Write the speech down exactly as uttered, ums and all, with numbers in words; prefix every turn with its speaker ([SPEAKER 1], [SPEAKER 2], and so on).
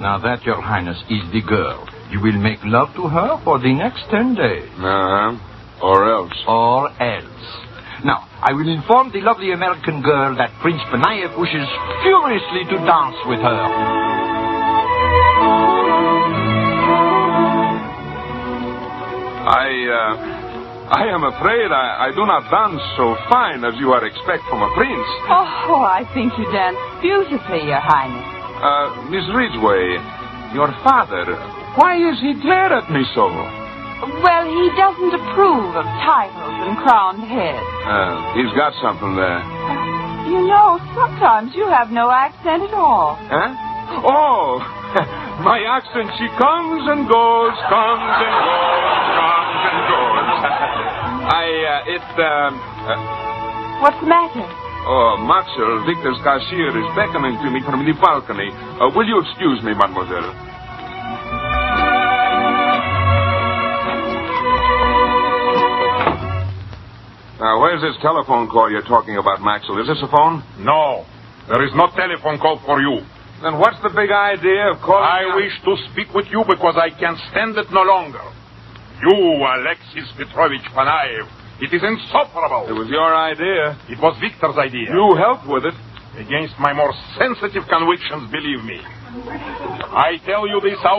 [SPEAKER 1] Now that, Your Highness, is the girl. You will make love to her for the next ten days.
[SPEAKER 2] Uh-huh. Or else.
[SPEAKER 1] Or else. Now, I will inform the lovely American girl that Prince Panaev wishes furiously to dance with her.
[SPEAKER 2] I, uh, I am afraid I, I do not dance so fine as you are expect from a prince.
[SPEAKER 3] Oh, I think you dance beautifully, Your Highness.
[SPEAKER 2] Uh, Miss Ridgway, your father, why is he glare at me so?
[SPEAKER 3] Well, he doesn't approve of titles and crowned heads.
[SPEAKER 2] Uh, he's got something there.
[SPEAKER 3] You know, sometimes you have no accent at all.
[SPEAKER 2] Huh? Oh, my accent, she comes and goes, comes and goes, comes and goes. I, uh, it, um... Uh,
[SPEAKER 3] What's the matter?
[SPEAKER 2] oh, Maxwell, Victor's cashier, is beckoning to me from the balcony. Uh, will you excuse me, mademoiselle? Now, where's this telephone call you're talking about, Maxwell? Is this a phone?
[SPEAKER 4] No, there is no telephone call for you.
[SPEAKER 2] Then what's the big idea of calling...
[SPEAKER 4] I
[SPEAKER 2] out?
[SPEAKER 4] wish to speak with you because I can stand it no longer. You, Alexis Petrovich Panaev, it is insufferable.
[SPEAKER 2] It was your idea.
[SPEAKER 4] It was Victor's idea.
[SPEAKER 2] You helped with it.
[SPEAKER 4] Against my more sensitive convictions, believe me. I tell you this out